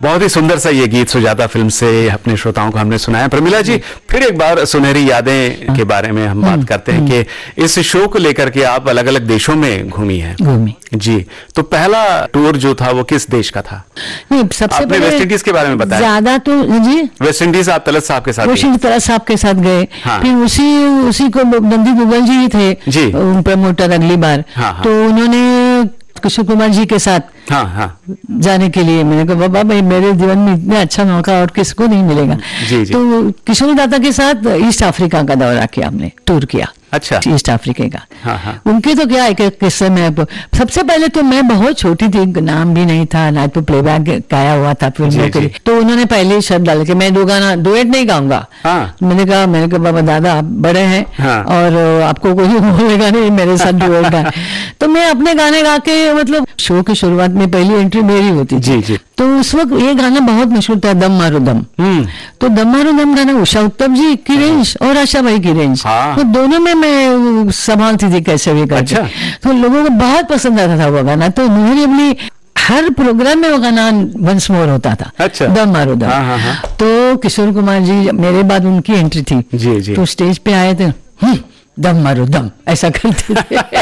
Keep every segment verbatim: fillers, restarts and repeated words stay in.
बहुत ही सुंदर सा ये गीत सुजाता फिल्म से अपने श्रोताओं को हमने सुनाया। प्रमिला जी, फिर एक बार सुनहरी यादें के बारे में हम बात करते हैं कि इस शो को लेकर के आप अलग अलग देशों में घूमी हैं। घूमी जी, तो पहला टूर जो था वो किस देश का था? नहीं, सबसे आपने वेस्ट इंडीज के बारे में बताया। ज्यादा तो जी वेस्ट इंडीज आप तलत साहब के साथ वेस्ट इंडीज तलत साहब के साथ गए। हाँ। फिर उसी उसी को नंदी गुगल जी ही थे जी प्रमोटर अगली बार। हाँ, हाँ। तो उन्होंने किशोर कुमार जी के साथ हाँ हाँ जाने के लिए मैंने कहा बाबा भाई मेरे जीवन में इतना अच्छा मौका और किसको नहीं मिलेगा। जी, जी। तो किशोर दाता के साथ ईस्ट अफ्रीका का दौरा किया हमने, टूर किया। अच्छा। ईस्ट अफ्रीका का। हाँ, हाँ। उनके तो क्या एक एक किस्से में, सबसे पहले तो मैं बहुत छोटी थी, नाम भी नहीं था ना, तो प्लेबैक गाया हुआ था फिल्मों के लिए। तो उन्होंने पहले ही शब्द डाले कि मैं दो गाना डुएट नहीं गाऊंगा। हाँ। मैंने कहा मैंने कहा बाबा दादा आप बड़े हैं। हाँ। और आपको कोई बोलेगा नहीं मेरे साथ डुएट गाए। तो मैं अपने गाने गा के, मतलब शो की शुरुआत में पहली एंट्री मेरी होती थी। जी, जी। तो उस वक्त ये गाना बहुत मशहूर था, दम मारो दम। तो दम मारो दम गाना उषा उत्तम जी की रेंज और आशा भाई की रेंज। हाँ। तो दोनों में मैं संभालती थी कैसे भी करके। अच्छा। तो लोगों को बहुत पसंद आता था वो गाना। तो उन्होंने अपनी हर प्रोग्राम में वो गाना वंस मोर होता था। अच्छा। दम मारो दम। हाँ, हाँ, हाँ। तो किशोर कुमार जी मेरे बाद उनकी एंट्री थी। जी, जी। तो स्टेज पे आए थे, दम मारो दम ऐसा करते थे।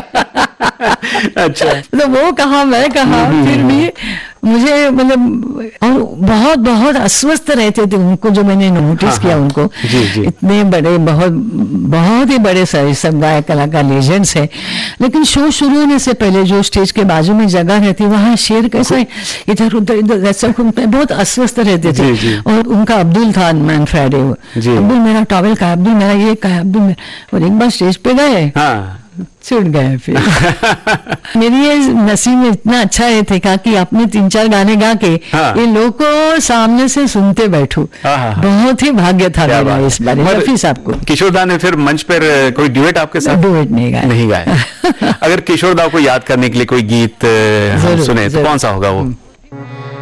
अच्छा। तो वो कहा मैं कहा, फिर भी मुझे मतलब, और बहुत बहुत अस्वस्थ रहते थे उनको, जो मैंने नोटिस हाँ, किया हाँ। उनको। जी, जी। इतने बड़े, बहुत बहुत ही बड़े सारे सब गायक कलाकार लेजेंड्स हैं, लेकिन शो शुरू होने से पहले जो स्टेज के बाजू में जगह रहती, वहाँ शेर कैसे इधर उधर इधर ऐसा घूमते हैं, बहुत अस्वस्थ रहते थे। जी, जी। और उनका अब्दुल था मैन फ्राइडे, अब्दुल मेरा टॉवेल का, अब्दुल मेरा ये का, अब्दुल मेरा, और एक बार स्टेज पे गए, हाँ। छूट गए फिर। मेरी ये नसीब में इतना अच्छा है थे कि अपने तीन चार गाने गा के हाँ। ये लोग को सामने से सुनते बैठू। हाँ, हाँ। बहुत ही भाग्य था क्या मेरा बात। इस बारे में। रफी साहब को किशोर दा ने फिर मंच पर कोई ड्यूएट आपके साथ? डुएट नहीं गाया। नहीं गाया। अगर किशोर दा को याद करने के लिए कोई गीत हम सुने तो कौन सा होगा वो?